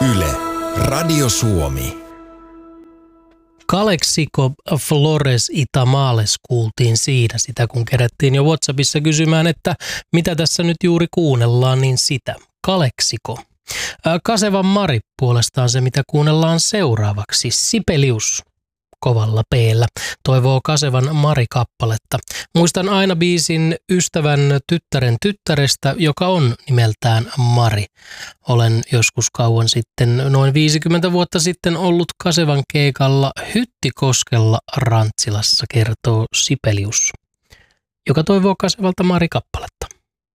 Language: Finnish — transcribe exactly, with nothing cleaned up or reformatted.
Yle, Radio Suomi. Calexico Flores Itamales kuultiin siinä, sitä kun kerättiin jo WhatsAppissa kysymään, että mitä tässä nyt juuri kuunnellaan, niin sitä. Calexico. Kasevan Mari puolestaan se, mitä kuunnellaan seuraavaksi. Sibelius kovalla P:llä toivoo Kasevan Mari-kappaletta. Muistan aina biisin ystävän tyttären tyttärestä, joka on nimeltään Mari. Olen joskus kauan sitten, noin viisikymmentä vuotta sitten ollut Kasevan keikalla Hyttikoskella Rantsilassa, kertoo Sibelius, joka toivoo Kasevalta Mari-kappaletta.